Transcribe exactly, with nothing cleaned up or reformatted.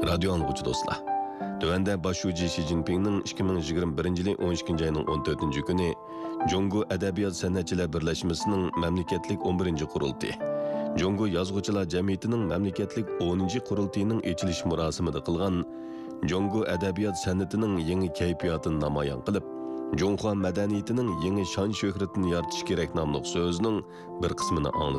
Radio anlıqçı dostlar. Tövende başucu Xi Jinping'nin ikki ming yigirma birinchi yili o'n ikkinchi ayning o'n to'rtinchi kuni Jongo Adabiyot San'atchilar Birlashmasining mamlakatlik o'n birinchi qurultiyi, Jongo Yozuvchilar Jamiyatining mamlakatlik o'ninchi qurultiyining ochilish marosimida qilgan Jongo adabiyot san'atining yangi kayfiyatini namoyon qilib, Jongo madaniyatining yangi shon shuhratini yaratish kerak nomli so'zining bir qismini angladi.